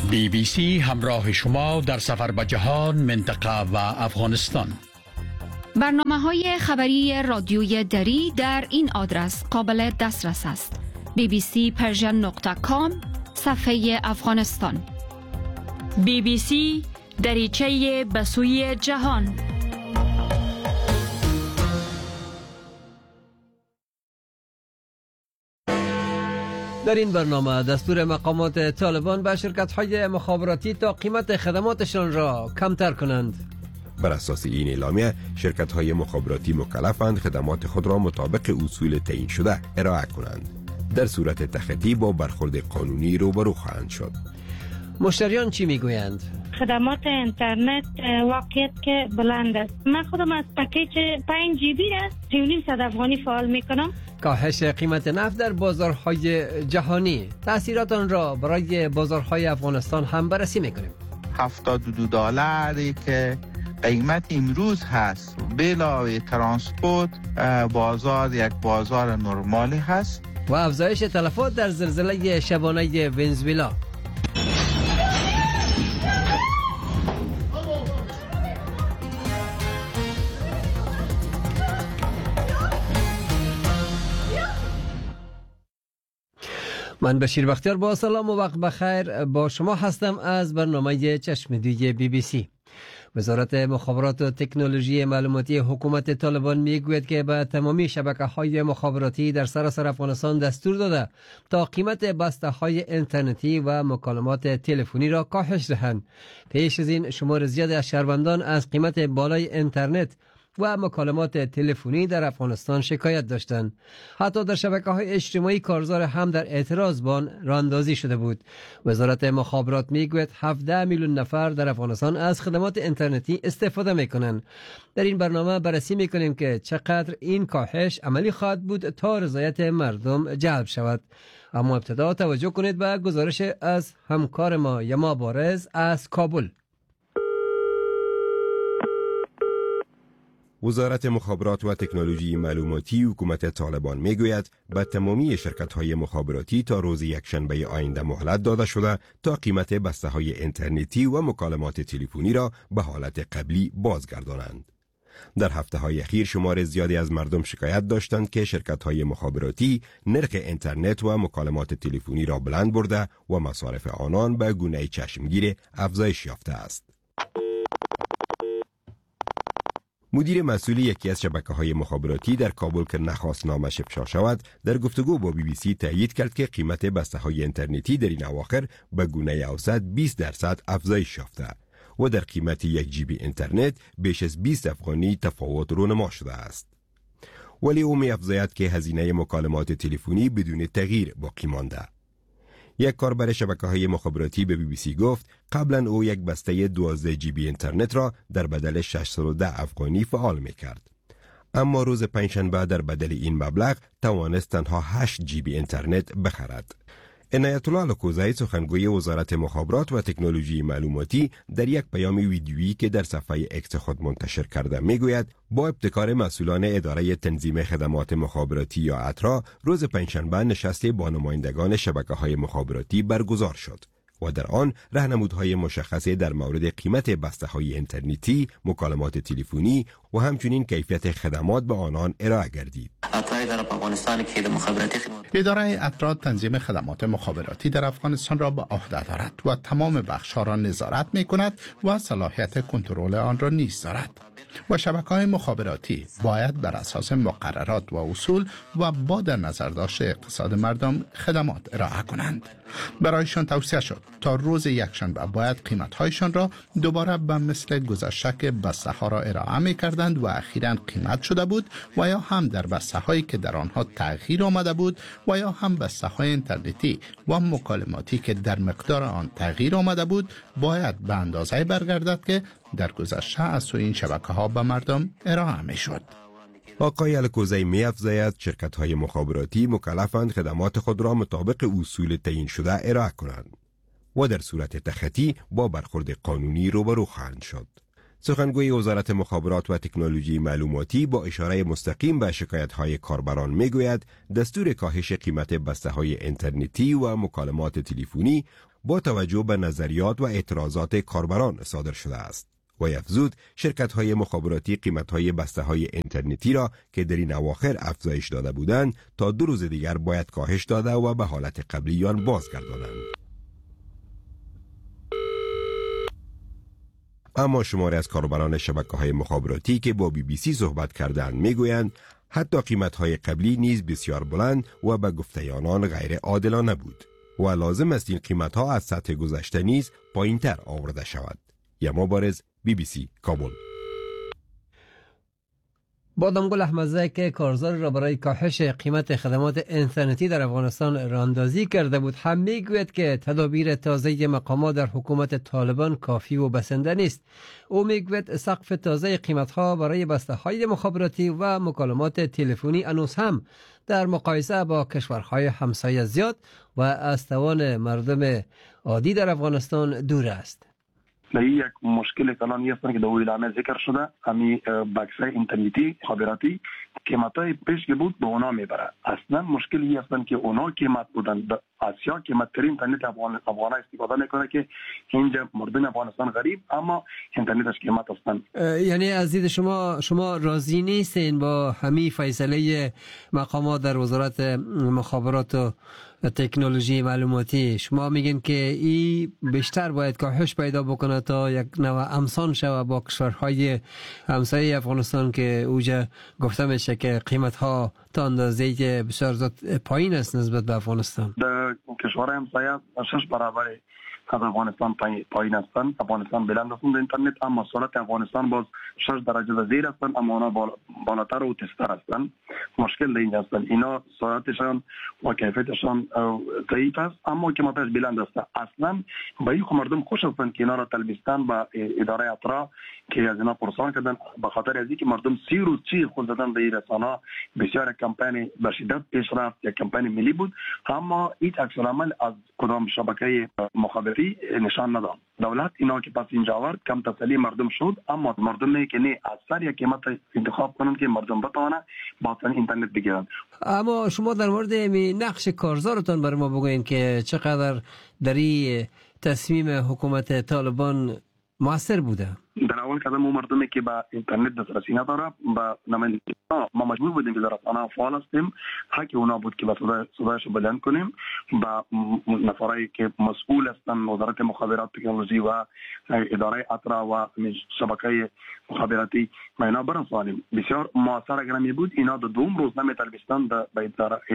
BBC همراه شما در سفر به جهان، منطقه و افغانستان. برنامه‌های خبری رادیوی دری در این آدرس قابل دسترس است: bbcpersian.com صفحه افغانستان. BBC دریچه به سوی جهان. در این برنامه دستور مقامات طالبان به شرکت‌های مخابراتی تا قیمت خدماتشان را کمتر کنند. بر اساس این اعلامیه شرکت‌های مخابراتی مکلفند خدمات خود را مطابق اصول تعیین شده ارائه کنند. در صورت تخطی با برخورد قانونی روبرو خواهند شد. مشتریان چی میگویند؟ خدمات اینترنت واقعیت که بلند است. من خودم از پکیج 5 جی بی را 300 افغانی فعال میکنم. کاهش قیمت نفت در بازارهای جهانی تأثیرات آن را برای بازارهای افغانستان هم بررسی میکنیم. $72 که قیمت امروز هست به علاوه ترانسپورت، بازار یک بازار نرمالی هست. و افزایش تلفات در زلزله شبانه ونزوئلا. من بشیر بختیار با سلام و وقت بخیر با شما هستم از برنامه چشمدوی BBC. وزارت مخابرات و تکنولوژی معلوماتی حکومت طالبان میگوید که به تمامی شبکه‌های مخابراتی در سراسر افغانستان دستور داده تا قیمت بسته‌های اینترنتی و مکالمات تلفنی را کاهش دهند. پیش از این شمار زیادی از شهروندان از قیمت بالای اینترنت و مکالمات تلفنی در افغانستان شکایت داشتند. حتی در شبکه‌های اجتماعی کارزار هم در اعتراض به آن راه‌اندازی شده بود. وزارت مخابرات میگوید 17 میلیون نفر در افغانستان از خدمات اینترنتی استفاده میکنند. در این برنامه بررسی میکنیم که چقدر این کاهش عملی خواهد بود تا رضایت مردم جلب شود. اما ابتدا توجه کنید به گزارش از همکار ما یما بارز از کابل. وزارت مخابرات و تکنولوژی معلوماتی حکومت طالبان میگوید به تمامی شرکت‌های مخابراتی تا روز یکشنبه آینده مهلت داده شده تا قیمت بسته‌های اینترنتی و مکالمات تلفنی را به حالت قبلی بازگردانند. در هفته‌های اخیر شمار زیادی از مردم شکایت داشتند که شرکت‌های مخابراتی نرخ اینترنت و مکالمات تلفنی را بلند برده و مصارف آنان به گونه چشمگیر افزایش یافته است. مدیر مسئول یکی از شبکه‌های مخابراتی در کابل که نخواست نامش افشا شود، در گفتگو با BBC تایید کرد که قیمت بسته‌های اینترنتی در این اواخر به گونه اوسط 20% افزایش یافته و در قیمت 1 جی بی اینترنت بیش از 20 افغانی تفاوت رونما شده است. ولی او می‌افزاید که هزینه مکالمات تلفنی بدون تغییر باقی مانده. یک کاربر شبکه‌های مخابراتی به BBC گفت قبلا او یک بسته 12 جی بی اینترنت را در بدل 610 افغانی فعال می‌کرد. اما روز پنجشنبه در بدل این مبلغ توانست تنها 8 جی بی اینترنت بخرد. عنایت الله لکوزایی سخنگوی وزارت مخابرات و تکنولوژی معلوماتی در یک پیام ویدیویی که در صفحه اکس خود منتشر کرده میگوید با ابتکار مسئولان اداره تنظیم خدمات مخابراتی یا اترا روز پنجشنبه نشست با نمایندگان شبکه‌های مخابراتی برگزار شد و در آن راهنمودهای مشخصی در مورد قیمت بسته‌های اینترنتی، مکالمات تلفنی و همچنین کیفیت خدمات به آنان ارائه گردید. اداره اترا تنظیم خدمات مخابراتی در افغانستان را به عهده دارد و تمام بخش‌ها را نظارت می‌کند و صلاحیت کنترل آن را نیز دارد. و شبکه‌های مخابراتی باید بر اساس مقررات و اصول و با در نظر داشته اقتصاد مردم خدمات ارائه کنند. برایشان توصیه شد تا روز یکشنبه باید قیمت‌هایشان را دوباره به مثل گذشته که بسته‌ها را ارائه می‌کردند و اخیراً قیمت شده بود و یا هم در بسته‌هایی که در آنها تغییر آمده بود و یا هم بسته‌های اینترنتی و مکالماتی که در مقدار آن تغییر آمده بود باید به اندازه برگردد که در گذشته از سوی این شبکه‌ها به مردم ارائه می‌شد. آقای الکوزی می‌افزاید شرکت‌های مخابراتی مکلفند خدمات خود را مطابق اصول تعیین شده ارائه کنند و در صورت تخطی با برخورد قانونی روبرو خواهند شد. سخنگوی وزارت مخابرات و تکنولوژی معلوماتی با اشاره مستقیم به شکایت‌های کاربران میگوید دستور کاهش قیمت بسته‌های اینترنتی و مکالمات تلفنی با توجه به نظریات و اعتراضات کاربران صادر شده است. و افزود شرکت‌های مخابراتی قیمت‌های بسته‌های اینترنتی را که در این اواخر افزایش داده بودند تا 2 روز دیگر باید کاهش داده و به حالت قبلی آن بازگردانند. اما شماری از کاربران شبکه‌های مخابراتی که با BBC صحبت کردند میگویند حتی قیمت‌های قبلی نیز بسیار بلند و به گفته آنان غیر عادلانه بود و لازم است این قیمت‌ها از سطح گذشته نیز پایین‌تر آورده شود. یما بارز، BBC کابل. بادامگل احمدزی که کارزار را برای کاهش قیمت خدمات اینترنتی در افغانستان راهاندازی کرده بود هم میگوید که تدابیر تازه مقامات در حکومت طالبان کافی و بسنده نیست. او میگوید سقف تازه قیمت‌ها برای بسته‌های مخابراتی و مکالمات تلفنی هنوز هم در مقایسه با کشورهای همسایه زیاد و از توان مردم عادی در افغانستان دور است. یک مشکل کلان هستند که در اعلامه ذکر شده، همین بکس‌های اینترنتی خابراتی قیمتای پیش که بود به اونا میبره. اصلا مشکلی هستند که اونا قیمت بودن در آسیا قیمت‌ترین اینترنت افغان استفاده میکنه که اینجا مردم افغانستان غریب اما اینترنتش قیمت هستند. یعنی از دید شما راضی نیستین با همین فیصله مقامات در وزارت مخابرات و تکنولوژی معلوماتی؟ شما میگین که این بیشتر باید کاهش پیدا بکنه تا یک نوع همسان شوه با کشورهای همسایه افغانستان که اوجا گفته میشه که قیمت ها تا اندازه‌ای که بسیار زیاد پایین است نسبت به افغانستان. در کشورهای همسایه 6 برابر از افغانستان پایین هستند. افغانستان بلند هستند در اینترنت، اما سرعت افغانستان باز 6 درجه زیر هستند، اما اونا بالاتر و تیزتر هستند. مشکل در اینجا هستند. اینا سرعتشان و کیفیتشان ضعیف است اما قیمتش بلند است. اصلا به این مردم خوش هستند که اینا را تلبیستان به اداره اطراع که از اینا پرسان کردن به خاطر از اینکه مردم 30 روز چی خود دادن در رسانه‌ها. بسیار کمپین به شدت پیش رفت، یک کمپین ملی بود اما این عکس العمل از کدام شبکه مخابراتی نشان نداد. دولت اینا که پس اینجا آورد کم تسلی مردم شد، اما مردم که نه از سر یک قیمت انتخاب کنند که مردم بتوانه با اینترنت بگیرند. اما شما در مورد نقش کارزارتان برای ما بگوین که چقدر در این تصمیم حکومت طالبان موثر بوده؟ در اول قدم مردمی که با اینترنت دسترسی نداره با نمایندگی ما مجبور بودیم که در رسانه‌ها فعال هستیم، حق اونا بود که با صدایش بلند کنیم با نفرایی که مسئول هستند وزارت مخابرات تکنولوژی و اداره اطراع و شبکه مخابراتی ما اینا برسانیم. بسیار موثر اگر می بود اینا دو دوم روز نمیتلبستان به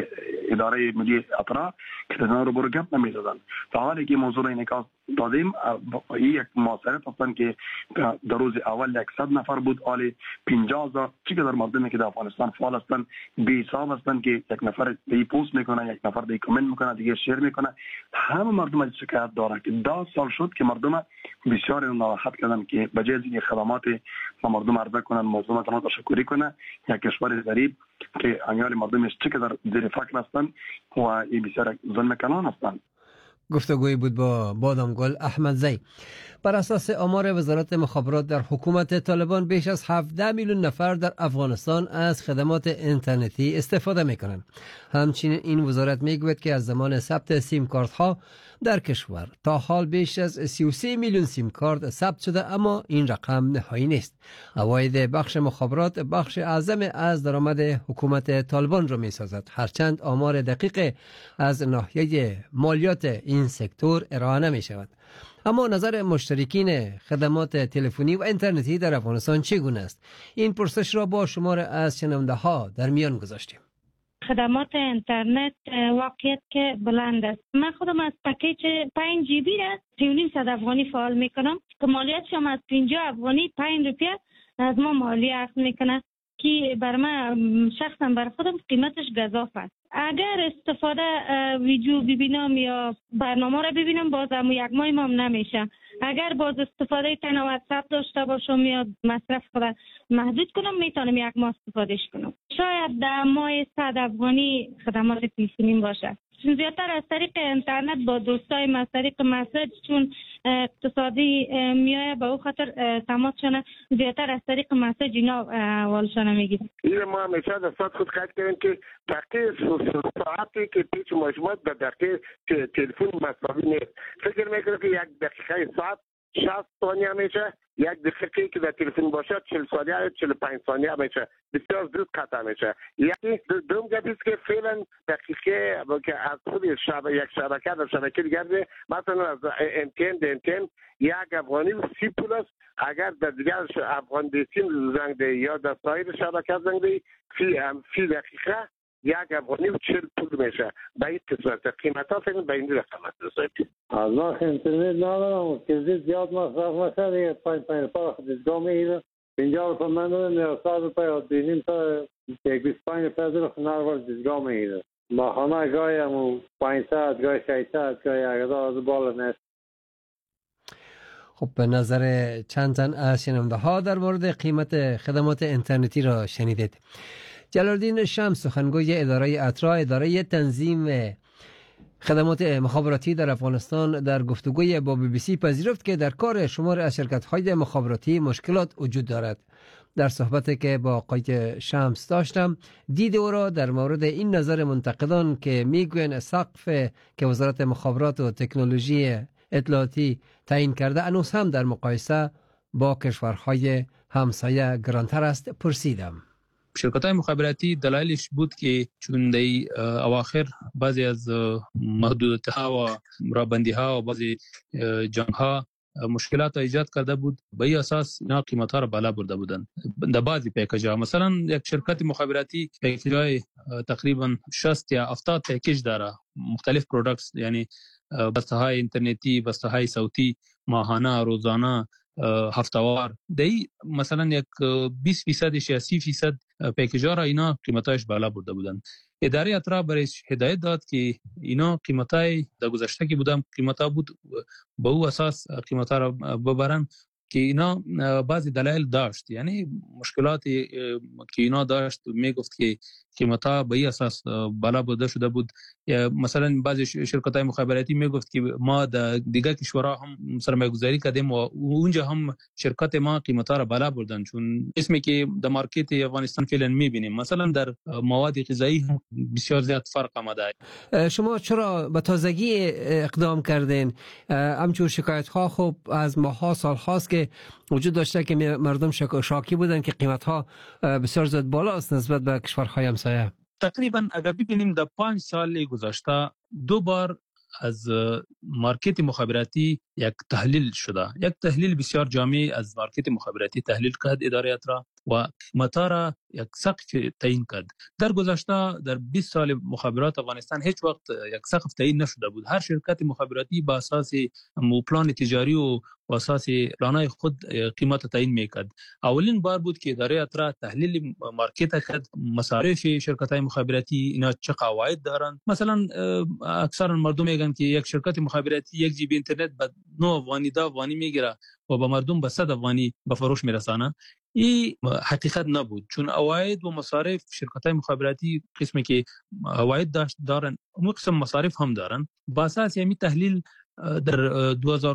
اداره ملی اطراع که اینا رو برگپ نمیدادن. تا حالی که موضوع انعکاس دادیم یک موثریت هستند که در روز اول 100 نفر بود، حالی 50,000 چقدر مردمی که در افغانستان فعال هستند بی حساب هستند که یک نفر دی پست میکنه، یک نفر دی کامنت میکنه، دیگه شیر میکنه. همه مردم از شکایت داره که 10 سال شد که مردم بسیار ناراحت کردن که بجای از این خدمات مردم عرضه کنن موضوع تنها تشکری کنه. یک کشور غریب که انیال مردمش چقدر زیر فقر هستند و این بسیار ظلم کلان هستند. گفتگوی بود با بادامگل احمدزی. بر اساس آمار وزارت مخابرات در حکومت طالبان بیش از 17 میلیون نفر در افغانستان از خدمات اینترنتی استفاده میکنند. همچنین این وزارت میگوید که از زمان ثبت سیم کارت ها در کشور تا حال بیش از 33 میلیون سیم کارت ثبت شده، اما این رقم نهایی نیست. عواید بخش مخابرات بخش اعظم از درآمد حکومت طالبان را میسازد، هرچند آمار دقیق از ناحیه مالیات این سکتور ارائه نمی شود. اما نظر مشترکین خدمات تلفنی و اینترنتی در افغانستان چگونه است؟ این پرسش را با شمار از شنونده ها در میان گذاشتیم. خدمات اینترنت واقعیت که بلند است. من خودم از پکیج 5 جی بی را 300 افغانی فعال میکنم که مالیاتش هم از 50 افغانی 5 روپیه از ما مالیه اخذ میکنه که بر من شخصا بر خودم قیمتش گزاف است. اگر استفاده ویدیو ببینم یا برنامه را ببینم باز هم یک ماه هم نمیشه. اگر باز استفاده تنها واتساپ داشته باشم یا مصرف خود محدود کنم میتونم یک ماه استفادهش کنم. شاید در ماه 100 افغانی خدمات تلفنی باشه. چون زیادتر از طریق اینترنت با دوستای از طریق مسیج چون اقتصادی میایه به او خاطر تماسشون زیادتر از طریق مسیج اینا والشان میگیره. این ما همیشه در ساعت خود قید کردیم که دقیقه ساعتی که پیش مجموعات به دقیقه تلفن مساوی نیست. فکر میکنم که یک دقیقه ساعت 60 ثانیه میشه، یک دقیقه که در تلفن باشه 40 ثانیه 45 ثانیه میشه، بسیار زود قطع میشه. یکی دوم گپی است که فعلا دقیقه که از خود یک شبکه در شبکه دیگر مثلا از MTN یک افغانی 30 پول است، اگر در دیگر افغان دیسیم زنگ ده یا در سایر شبکه زنگ ده فی دقیقه یک افغانی 40 پول میشه. به این قسمت قیمت ها فکر به این رقم رسید. از ما اینترنت ندارم که زیاد مصرف میشه دیگه 5 روپیه دیدگاه میگیره 50 روپیه من دارم 100 روپیه بینیم تا 25 روپیه در خنار دیدگاه میگیره. ماهانه گاهی هم 500 گاهی 600 گاهی 1000 از بالا نیست. خب به نظر چند تن از شنونده ها در مورد قیمت خدمات اینترنتی را شنیدید. جلال‌الدین شمس سخنگوی اداره اترا، اداره تنظیم خدمات مخابراتی در افغانستان، در گفتگوی با BBC پذیرفت که در کار شمار از شرکت‌های مخابراتی مشکلات وجود دارد. در صحبتی که با آقای شمس داشتم، دید او را در مورد این نظر منتقدان که میگویند سقف که وزارت مخابرات و تکنولوژی اطلاعاتی تعیین کرده هنوز هم در مقایسه با کشورهای همسایه گرانتر است پرسیدم. شرکت‌های مخابراتی دلایلش بود که چون در اواخر بعضی از محدودیت‌ها و رابندی‌ها و بعضی جنگ‌ها مشکلات ایجاد کرده بود، به این اساس اینا قیمت‌ها را بالا برده بودند در بعضی پکیج‌ها. مثلا یک شرکت مخابراتی پکیج‌های تقریبا 60 یا 70 پکیج داره، مختلف پروداکتس، یعنی بسته‌های اینترنتی، بسته‌های صوتی، ماهانه، روزانه، هفتوار. دی مثلا یک 20% یا 30% پکیج‌ها را اینا قیمتاش بالا برده بودند. اداره اترا برایش هدایت داد که اینا قیمتای در گذشته که بودم قیمتا بود به او اساس قیمتا را ببرن که اینا بعضی دلایل داشت، یعنی مشکلاتی که اینا داشت میگفت که قیمتا به این اساس بالا برده شده بود. یا مثلا بعضی شرکت‌های مخابراتی میگفت که ما در دیگر کشورها هم سرمایه‌گذاری کردیم و اونجا هم شرکت ما قیمتا را بالا بردن، چون اسمی که در مارکت افغانستان فعلا میبینیم مثلا در مواد غذایی بسیار زیاد فرق آمده. شما چرا به تازگی اقدام کردین؟ همچون شکایت‌ها خب از ماها سال‌هاست که وجود داشته که مردم شاکی بودن که قیمت‌ها بسیار زیاد بالا است نسبت به کشورهای همسایه. تقریبا اگر ببینیم در 5 سال گذشته 2 بار از مارکت مخابراتی یک تحلیل شده، یک تحلیل بسیار جامع از مارکت مخابراتی تحلیل کرد اداره اترا و قیمتا را یک سقف تعیین کرد. در گذشته در 20 سال مخابرات افغانستان هیچ وقت یک سقف تعیین نشده بود. هر شرکت مخابراتی با اساس پلان تجاری و اساس پلانای خود قیمت تعیین میکرد. اولین بار بود که اداره اترا تحلیل مارکت کرد، مصارف شرکت‌های مخابراتی اینا چه قواعد دارن. مثلا اکثر مردم میگن که یک شرکت مخابراتی 1 جی بی اینترنت به 9 افغانی 10 افغانی میگیره و به مردم به 100 افغانی به فروش میرسانه. این حقیقت نبود، چون عواید و مصارف شرکت‌های مخابراتی قسمی که عواید دارن اون قسم مصارف هم دارن. با اساس همین تحلیل در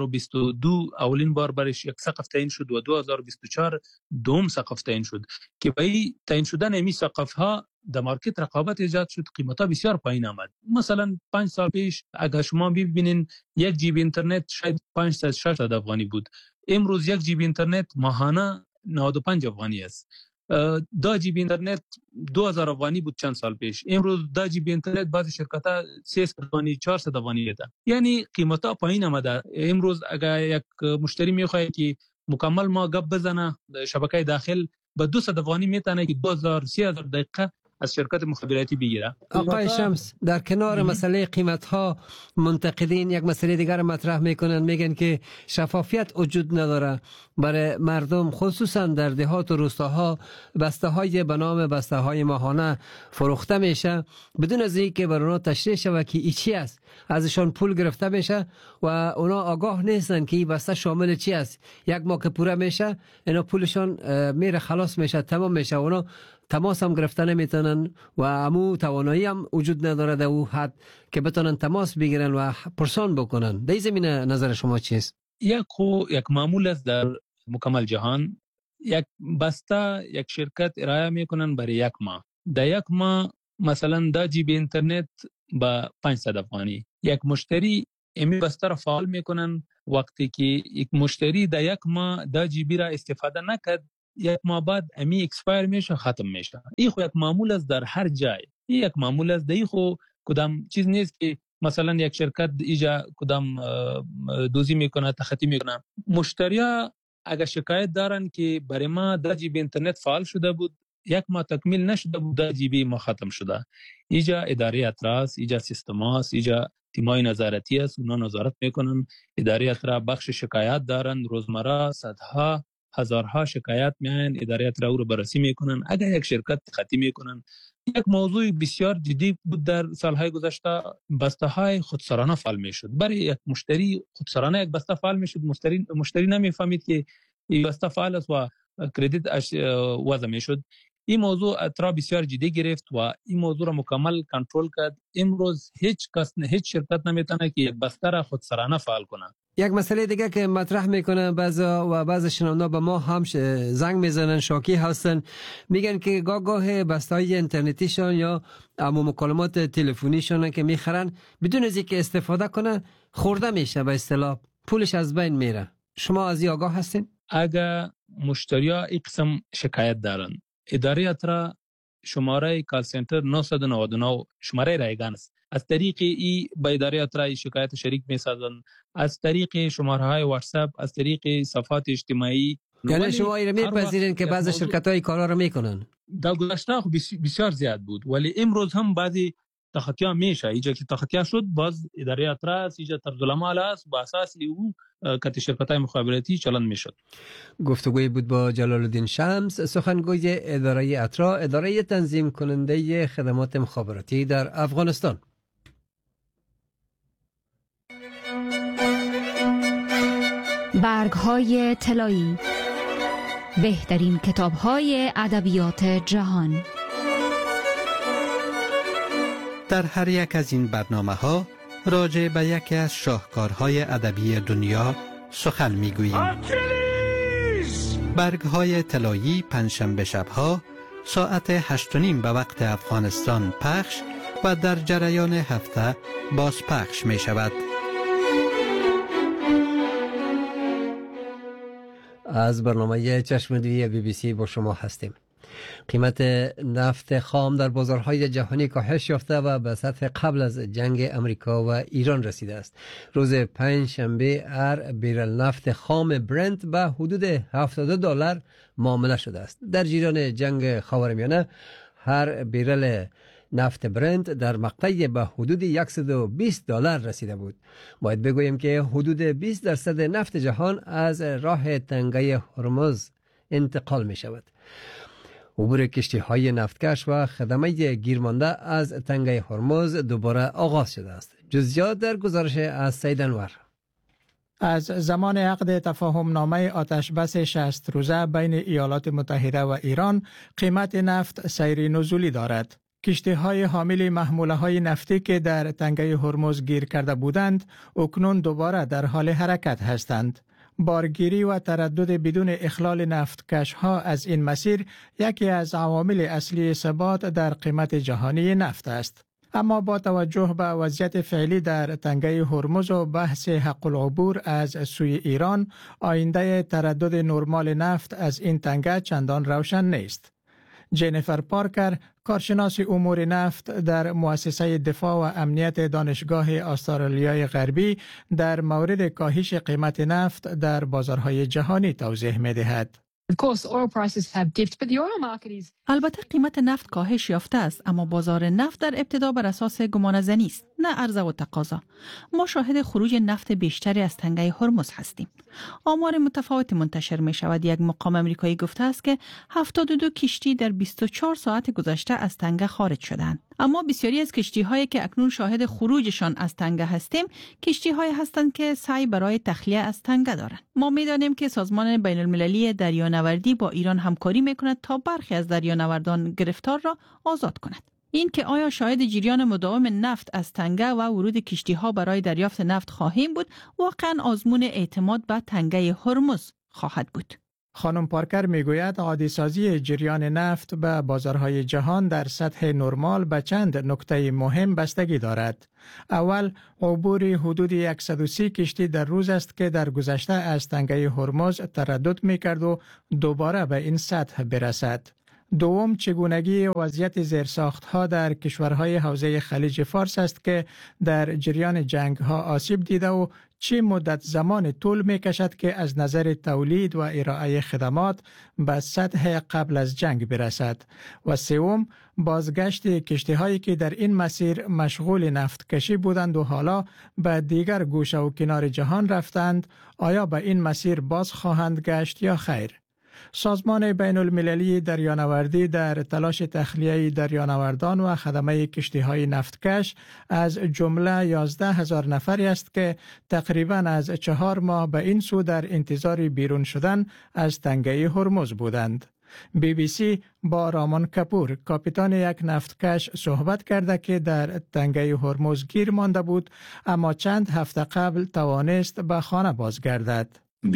2022 اولین بار برش یک سقف تعیین شد و 2024 دوم سقف تعیین شد که به این تعیین شدن همین سقف‌ها در مارکت رقابت ایجاد شد، قیمتا بسیار پایین آمد. مثلا 5 سال پیش اگر شما ببینین 1 جی بی اینترنت شاید 500 افغانی بود، امروز 1 جی بی اینترنت ماهانه 95 افغانی است. 2 جی بی اینترنت 2000 افغانی بود چند سال پیش، امروز 2 جی بی اینترنت بعضی شرکت‌ها 300 افغانی 400 افغانی ده، یعنی قیمتا پایین آمده. امروز اگر یک مشتری میخواد که مکمل ما گپ بزنه شبکه داخل به 200 افغانی میتونه که 2000 3000 دقیقه از شرکت مخابراتی بگیره. آقای شمس، در کنار مسئله قیمت ها منتقدین یک مسئله دیگر مطرح میکنن، میگن که شفافیت وجود نداره برای مردم، خصوصا در دهات و روستاها بسته های به نام بسته های ماهانه فروخته میشه بدون از اینکه بر اونا تشریح شود که ای چی است. ازشان پول گرفته میشه و اونا آگاه نیستن که این بسته شامل چی است. یک ماه که پوره میشه اینا پولشان میره خلاص میشه، تمام میشه، اونا تماس هم گرفته نمیتونن و امو توانایی هم وجود نداره در او حد که بتونن تماس بگیرن و پرسان بکنن. در این زمینه نظر شما چیست؟ یک معمول است در مکمل جهان. یک بسته یک شرکت ارائه میکنن برای یک ماه. در یک ماه مثلا 10 جی بی اینترنت با 500 افغانی. یک مشتری امی بسته را فعال میکنن. وقتی که یک مشتری در یک ماه 10 جی بی را استفاده نکرد، یک ماه بعد امی اکسپایر میشه، ختم میشه. این خو یک معمول است در هر جای. این یک معمول است. این خو کدام چیز نیست که مثلا یک شرکت ایجا کدام دوزی میکنه، تخطی میکنه. مشتریا اگر شکایت دارن که برای ما 10 جی بی اینترنت فعال شده بود، یک ماه تکمیل نشده بود، 10 جی بی ما ختم شده. ایجا اداره اطراس، ایجا سیستم هاست، ایجا تیمای نظارتی است، اونا نظارت میکنن. اداره اطراس بخش شکایت دارن، روزمره صدها هزارها شکایت میان، اداره اطراس رو بررسی میکنن. اگر یک شرکت خطی میکنن، یک موضوع بسیار جدی بود در سالهای گذشته، بسته های خودسرانه فعال میشد. برای یک مشتری خودسرانه یک بسته فعال میشد، مشتری نمیفهمید که این بسته فعال است و کردیت وضع میشد. این موضوع اطراف بسیار جدی گرفت و این موضوع را مکمل کنترل کرد. امروز هیچ شرکت نمیتونه که یک بسته را خودسرانه فعال کنه. یک مسئله دیگه که مطرح میکنه بعض شنوندا به ما هم زنگ میزنن، شاکی هستن، میگن که گاه بسته‌های اینترنتیشون یا مکالمات تلفنیشون که میخرن بدون از اینکه استفاده کنه خورده میشه، به اصطلاح پولش از بین میره. شما از این آگاه هستین؟ اگر مشتریا این قسم شکایت دارن، اداره اطراس شماره کال سنتر 999 شماره رایگان است. از طریق ای با اداره اطراس شکایت شریک میسازن، از طریق شماره های واتساپ، از طریق صفحات اجتماعی. یعنی شما ایره میپذیرین که بعضی شرکت های کارا رو میکنن؟ در گذشته بسیار زیاد بود، ولی امروز هم بعضی تخطیه میشه. اینجا که تخطیه شد، باز اداره اطراس اینجا طرزالعمل است، با اساس او کت شرکت‌های مخابراتی چالان میشد. گفتگوی بود با جلال الدین شمس، سخنگوی اداره اطراس، اداره تنظیم کننده خدمات مخابراتی در افغانستان. برگ‌های طلایی، بهترین کتاب‌های ادبیات جهان. در هر یک از این برنامه‌ها راجع به یکی از شاهکارهای ادبی دنیا سخن می‌گوییم. برگ‌های طلایی پنجشنبه شب‌ها ساعت 8:30 به وقت افغانستان پخش و در جریان هفته باز پخش می‌شود. از برنامه چشمدوی BBC با شما هستیم. قیمت نفت خام در بازارهای جهانی کاهش یافته و به سطح قبل از جنگ امریکا و ایران رسیده است. روز پنجشنبه هر بیرل نفت خام برنت به حدود $72 معامله شده است. در جریان جنگ خاورمیانه هر بیرل نفت برنت در مقطعی به حدود $120 رسیده بود. باید بگوییم که حدود 20% نفت جهان از راه تنگه هرمز انتقال می شود. عبور کشتی های نفتکش و خدمه گیرمانده از تنگه هرمز دوباره آغاز شده است. جزئیات در گزارش از سید انور. از زمان عقد تفاهم نامه آتش بس 60 روزه بین ایالات متحده و ایران، قیمت نفت سیر نزولی دارد. کشتی های حامل محموله های نفتی که در تنگه هرمز گیر کرده بودند، اکنون دوباره در حال حرکت هستند. بارگیری و تردد بدون اخلال نفتکش ها از این مسیر یکی از عوامل اصلی ثبات در قیمت جهانی نفت است. اما با توجه به وضعیت فعلی در تنگه هرمز و بحث حق العبور از سوی ایران، آینده تردد نرمال نفت از این تنگه چندان روشن نیست. جنیفر پارکر، کارشناس امور نفت در مؤسسه دفاع و امنیت دانشگاه استرالیای غربی، در مورد کاهش قیمت نفت در بازارهای جهانی توضیح می‌دهد. البته قیمت نفت کاهش یافته است، اما بازار نفت در ابتدا بر اساس گمانه‌زنی است، نه عرضه و تقاضا. ما شاهد خروج نفت بیشتری از تنگه هرمز هستیم. آمار متفاوت منتشر می شود. یک مقام امریکایی گفته است که 72 کشتی در 24 ساعت گذشته از تنگه خارج شدند. اما بسیاری از کشتی هایی که اکنون شاهد خروجشان از تنگه هستیم، کشتی هایی هستند که سعی برای تخلیه از تنگه دارند. ما می دانیم که سازمان بین المللی دریانوردی با ایران همکاری می کند تا برخی از دریانوردان گرفتار را آزاد کند. این که آیا شاهد جریان مداوم نفت از تنگه و ورود کشتی ها برای دریافت نفت خواهیم بود، واقعا آزمون اعتماد به تنگه هرمز خواهد بود. خانم پارکر میگوید عادی سازی جریان نفت به بازارهای جهان در سطح نرمال به چند نکته مهم بستگی دارد. اول، عبور حدود 130 کشتی در روز است که در گذشته از تنگه هرمز تردد میکرد و دوباره به این سطح برسد. دوم، چگونگی وضعیت زیرساخت‌ها در کشورهای حوزه خلیج فارس است که در جریان جنگ‌ها آسیب دیده و چه مدت زمان طول می‌کشد که از نظر تولید و ارائه خدمات به سطح قبل از جنگ برسد. و سوم، بازگشت کشتی‌هایی که در این مسیر مشغول نفت کشی بودند و حالا به دیگر گوشه و کنار جهان رفتند، آیا به این مسیر باز خواهند گشت یا خیر؟ سازمان بین المللی دریانوردی در تلاش تخلیه دریانوردان و خدمه کشتی‌های نفتکش از جمله 11,000 نفری است که تقریباً از 4 ماه به این سو در انتظار بیرون شدن از تنگه هرمز بودند. BBC با رامان کپور، کاپیتان یک نفتکش، صحبت کرده که در تنگه هرمز گیر مانده بود، اما چند هفته قبل توانست به خانه بازگردد.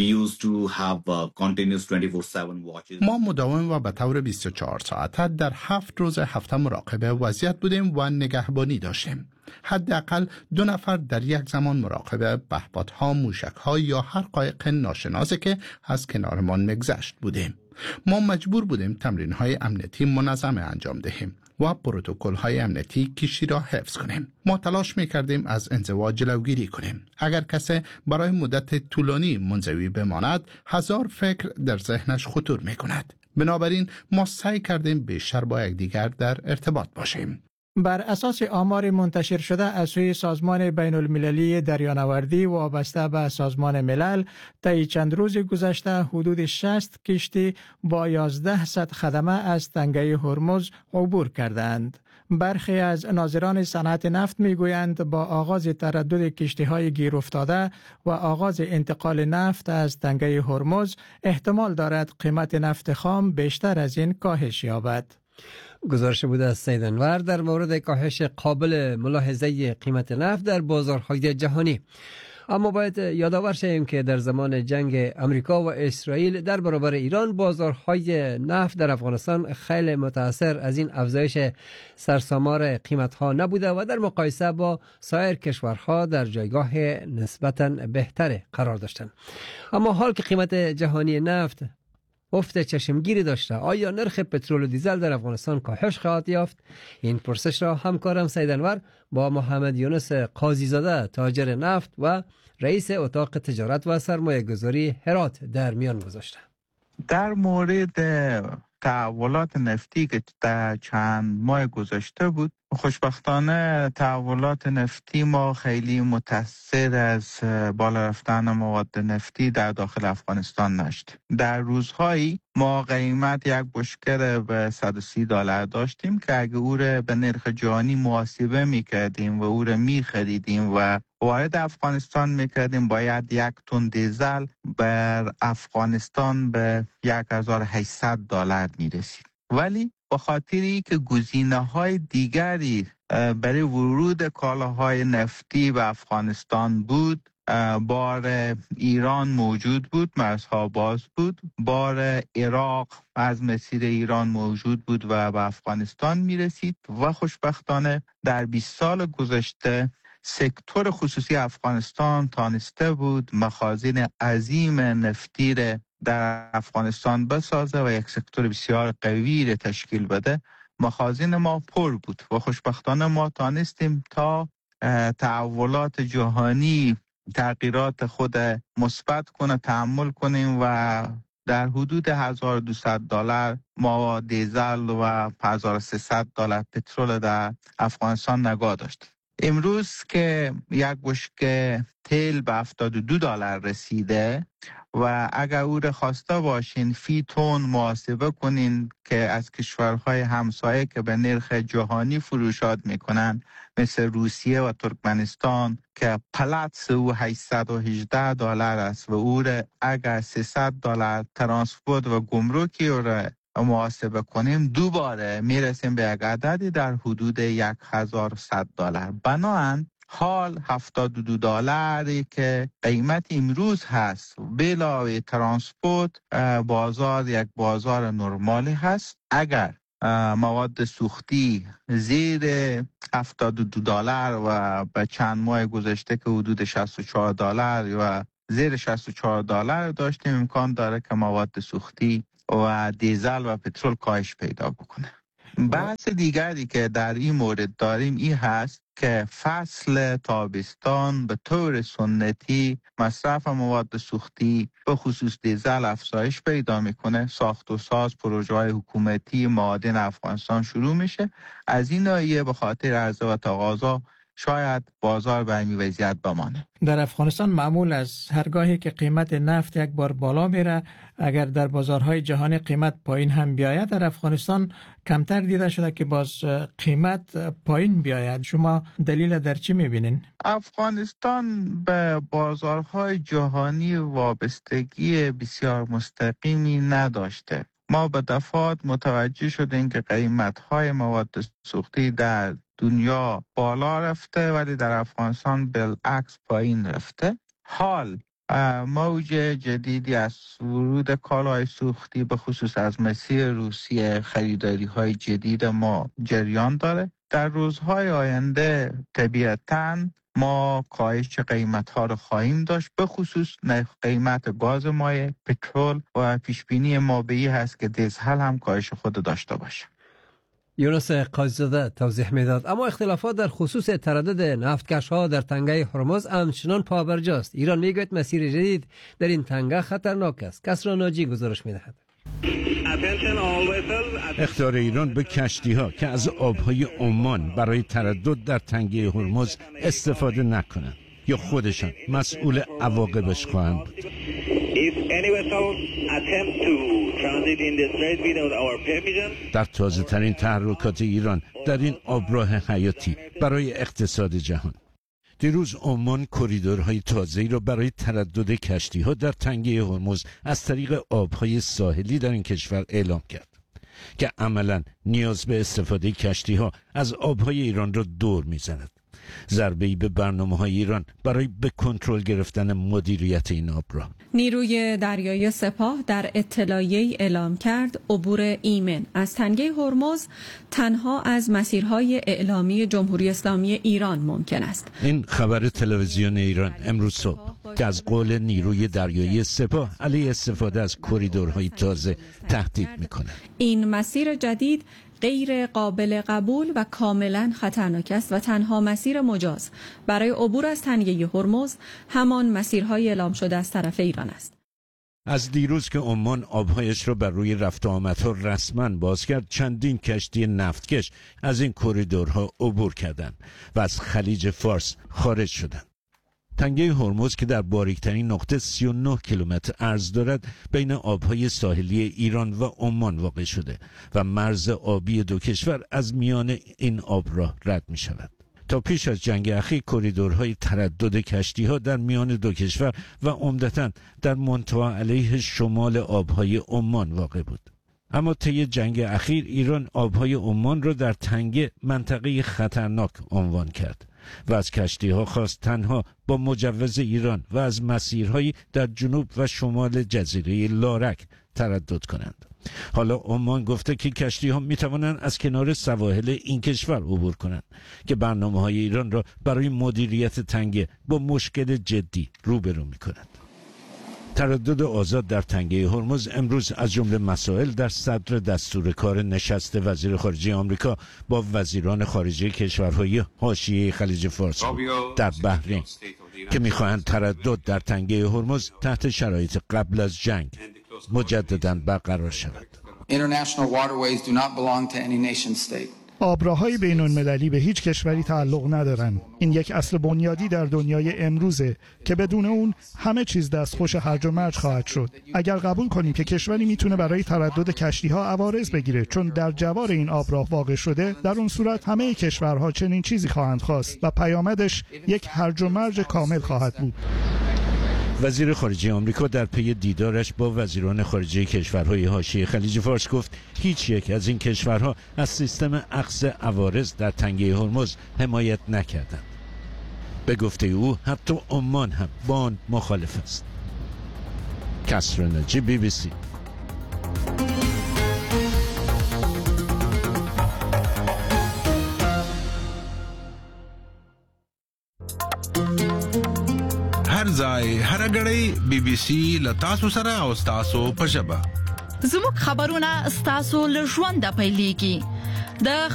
ما مداوم و به طور 24 ساعته در 7 روز هفته مراقب وضعیت بودیم و نگهبانی داشتیم. حداقل 2 نفر در یک زمان مراقب پهپادها، موشک‌ها یا هر قایق ناشناسه که از کنارمان میگذشت بودیم. ما مجبور بودیم تمرین‌های امنیتی منظم انجام دهیم و پروتکل‌های امنیتی کشتی را حفظ کنیم. ما تلاش می‌کردیم از انزوا جلوگیری کنیم. اگر کسی برای مدت طولانی منزوی بماند، 1000 فکر در ذهنش خطور می‌کند. بنابراین ما سعی کردیم بیشتر با یکدیگر در ارتباط باشیم. بر اساس آمار منتشر شده از سوی سازمان بین المللی دریانوردی وابسته به سازمان ملل، طی چند روز گذشته حدود 60 کشتی با 1100 خدمه از تنگه هرمز عبور کردند. برخی از ناظران صنعت نفت میگویند با آغاز تردد کشتی‌های گیر افتاده و آغاز انتقال نفت از تنگه هرمز، احتمال دارد قیمت نفت خام بیشتر از این کاهش یابد. گزارش بود از سید انور در مورد کاهش قابل ملاحظه قیمت نفت در بازارهای جهانی. اما باید یادآور شویم که در زمان جنگ امریکا و اسرائیل در برابر ایران، بازارهای نفت در افغانستان خیلی متاثر از این افزایش سرسامار قیمتها نبوده و در مقایسه با سایر کشورها در جایگاه نسبتاً بهتر قرار داشتند. اما حال که قیمت جهانی نفت افت چشمگیری داشته، آیا نرخ پترول و دیزل در افغانستان کاهش خواهد یافت؟ این پرسش را همکارم سید انور با محمد یونس قاضیزاده، تاجر نفت و رئیس اتاق تجارت و سرمایه گذاری هرات در میان گذاشته. در مورد تحولات نفتی که در چند ماه گذشته بود، خوشبختانه تحولات نفتی ما خیلی متاثر از بالا رفتن مواد نفتی در داخل افغانستان نشد. در روزهایی ما قیمت یک بشکه به $130 داشتیم که اگه او را به نرخ جهانی محاسبه میکردیم و او را میخریدیم و وارد افغانستان میکردیم، باید 1 تن دیزل بر افغانستان به $1,800 میرسید. ولی به خاطری که گزینه‌های دیگری برای ورود کالاهای نفتی به افغانستان بود، بار ایران موجود بود، مرزها باز بود، بار عراق از مسیر ایران موجود بود و به افغانستان میرسید و خوشبختانه در 20 سال گذشته سکتور خصوصی افغانستان تانسته بود مخازن عظیم نفتی در افغانستان بسازه و یک سکتور بسیار قوی تشکیل بده. مخازن ما پر بود و خوشبختانه ما تانستیم تا تحولات جهانی تغییرات خود مثبت کنه، تحمل کنیم و در حدود $1,200 ما دیزل و $1,300 پترول در افغانستان نگاه داشتیم. امروز که یک بشکه تیل به $72 رسیده و اگر او را خواسته باشین فی تن محاسبه کنین که از کشورهای همسایه که به نرخ جهانی فروشات میکنن مثل روسیه و ترکمنستان که پلاتس او $818 است و او را اگر $300 ترانسپورت و گمرکی را محاسبه کنیم دوباره میرسیم به یک عددی در حدود $1,100. بنابراین حال $72 که قیمت امروز هست بلاوی ترانسپورت بازار یک بازار نرمالی هست. اگر مواد سوختی زیر $72 و به چند ماه گذشته که حدود $64 و زیر $64 داشتیم امکان داره که مواد سوختی و دیزل و پترول کاهش پیدا بکنه. بحث دیگری که در این مورد داریم این هست که فصل تابستان به طور سنتی مصرف مواد سوختی به خصوص دیزل افزایش پیدا میکنه. ساخت و ساز پروژه‌های حکومتی معادن افغانستان شروع میشه. از این ناحیه به خاطر عرضه و تقاضا شاید بازار به این وضعیت بمانه. در افغانستان معمول از هرگاهی که قیمت نفت یک بار بالا میره اگر در بازارهای جهانی قیمت پایین هم بیاید، در افغانستان کمتر دیده شده که باز قیمت پایین بیاید. شما دلیل در چی میبینین؟ افغانستان به بازارهای جهانی وابستگی بسیار مستقیمی نداشته. ما به دفعات متوجه شدیم که قیمت‌های مواد سوختی در دنیا بالا رفته ولی در افغانستان بالعکس پایین رفته. حال موج جدیدی از ورود کالای سوختی به خصوص از مسیر روسیه خریداری‌های جدید ما جریان داره. در روزهای آینده طبیعتاً ما کاهش قیمت‌ها رو خواهیم داشت، به خصوص قیمت گاز مایع، پترول و پیشبینی ما به این هست که دیزل هم کاهش خود داشته باشه. یونس قاضی‌زاده توضیح میداد. اما اختلافات در خصوص تردد نفتکش‌ها در تنگه هرمز همچنان پابرجاست. ایران میگوید مسیر جدید در این تنگه خطرناک است. کسرا ناجی گزارش میدهد. اخطار ایران به کشتی‌ها که از آب‌های عمان برای تردد در تنگه هرمز استفاده نکنند یا خودشان مسئول عواقبش خواهند بود. در تازه ترین تحرکات ایران در این آبراه حیاتی برای اقتصاد جهان، دیروز عمان کریدورهای تازه‌ای را برای تردد کشتی‌ها در تنگه هرمز از طریق آب‌های ساحلی در این کشور اعلام کرد که عملاً نیاز به استفاده کشتی‌ها از آب‌های ایران را دور می‌زند. ضربه‌ای به برنامه‌های ایران برای به کنترل گرفتن مدیریت این آبراه. نیروی دریایی سپاه در اطلاعیه‌ای اعلام کرد عبور ایمن از تنگه هرمز تنها از مسیرهای اعلامی جمهوری اسلامی ایران ممکن است. این خبر تلویزیون ایران امروز صبح که از قول نیروی دریایی سپاه علیه استفاده از کریدورهای تازه تهدید می‌کند. این مسیر جدید غیر قابل قبول و کاملا خطرناک است و تنها مسیر مجاز برای عبور از تنگه هرمز همان مسیرهای اعلام شده از طرف ایران است. از دیروز که عمان آبهایش را بر روی رفت و آمدها رسما باز کرد، چندین کشتی نفتکش از این کریدورها عبور کردند و از خلیج فارس خارج شدند. تنگه هرمز که در باریکترین نقطه 39 کیلومتر عرض دارد بین آبهای ساحلی ایران و عمان واقع شده و مرز آبی دو کشور از میان این آبراه رد می شود. تا پیش از جنگ اخیر کریدورهای تردد کشتی‌ها در میان دو کشور و عمدتاً در منطقه علیه شمال آبهای عمان واقع بود. اما طی جنگ اخیر ایران آبهای عمان را در تنگه منطقه خطرناک عنوان کرد و از کشتی‌ها خواست تنها با مجوز ایران و از مسیرهایی در جنوب و شمال جزیره لارک تردد کنند. حالا عمان گفته که کشتی‌ها می‌توانند از کنار سواحل این کشور عبور کنند که برنامه‌های ایران را برای مدیریت تنگه با مشکل جدی روبرو می‌کند. تردد آزاد در تنگه هرمز امروز از جمله مسائل در صدر دستور کار نشست وزیر خارجه آمریکا با وزیران خارجه کشورهای حاشیه خلیج فارس در بحرین که می‌خواهند تردد در تنگه هرمز تحت شرایط قبل از جنگ مجدداً برقرار شود. International waterways do not belong to any nation state. آبراهای بین‌المللی به هیچ کشوری تعلق ندارن. این یک اصل بنیادی در دنیای امروزه که بدون اون همه چیز دستخوش هرج و مرج خواهد شد. اگر قبول کنیم که کشوری میتونه برای تردد کشتی‌ها عوارض بگیره چون در جوار این آبراه واقع شده، در اون صورت همه کشورها چنین چیزی خواهند خواست و پیامدش یک هرج و مرج کامل خواهد بود. وزیر خارجه آمریکا در پی دیدارش با وزیران خارجه کشورهای حاشیه خلیج فارس گفت هیچ یک از این کشورها از سیستم اخذ عوارض در تنگه هرمز حمایت نکردند. به گفته او حتی عمان هم با آن مخالف است. کسر ناجی، BBC. هر ځای هر غړی BBC لتاسو سره او تاسو په ژبه زموږ خبرونه تاسو له ژوند پیلېږي. د